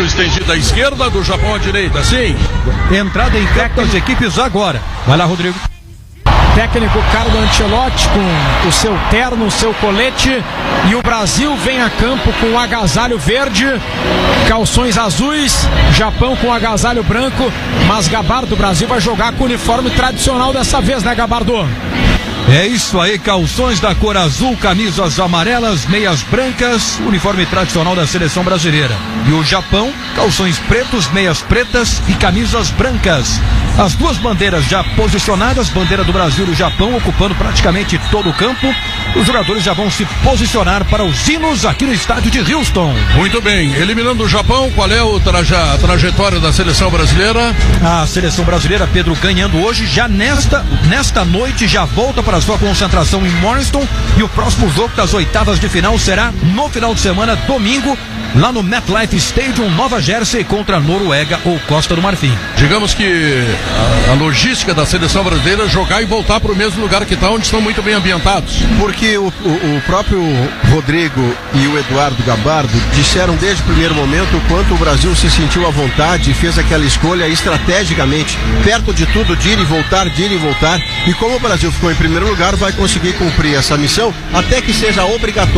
estendida à esquerda, do Japão à direita, sim. Entrada em campo das equipes agora. Vai lá, Rodrigo. Técnico Carlo Ancelotti com o seu terno, o seu colete, e o Brasil vem a campo com o agasalho verde, calções azuis, Japão com agasalho branco, mas Gabardo, o Brasil vai jogar com o uniforme tradicional dessa vez, né, Gabardo? É isso aí, calções da cor azul, camisas amarelas, meias brancas, uniforme tradicional da seleção brasileira. E o Japão, calções pretos, meias pretas e camisas brancas. As duas bandeiras já posicionadas, bandeira do Brasil e do Japão ocupando praticamente todo o campo. Os jogadores já vão se posicionar para os hinos aqui no estádio de Houston. Muito bem, eliminando o Japão, qual é a trajetória da seleção brasileira? A seleção brasileira, Pedro, ganhando hoje, já nesta noite já volta para a sua concentração em Morriston, e o próximo jogo das oitavas de final será no final de semana, domingo, lá no MetLife Stadium, Nova Jersey, contra a Noruega ou Costa do Marfim. Digamos que a logística da seleção brasileira é jogar e voltar para o mesmo lugar que está, onde estão muito bem ambientados. Porque o próprio Rodrigo e o Eduardo Gabardo disseram desde o primeiro momento o quanto o Brasil se sentiu à vontade e fez aquela escolha estrategicamente, perto de tudo, de ir e voltar, e como o Brasil ficou em primeiro lugar, vai conseguir cumprir essa missão, até que seja obrigatório.